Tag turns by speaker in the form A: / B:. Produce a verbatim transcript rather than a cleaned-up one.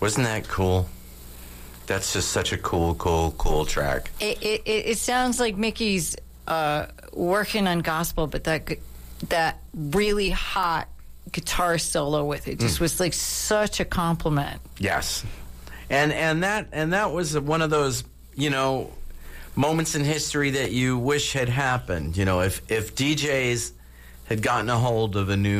A: Wasn't that cool? That's just such a cool, cool, cool track.
B: It it, it sounds like Mickey's uh, working on gospel, but that that really hot guitar solo with it just mm. was like such a compliment.
A: Yes, and and that and that was one of those, you know, moments in history that you wish had happened. You know, if if D Js had gotten a hold of a new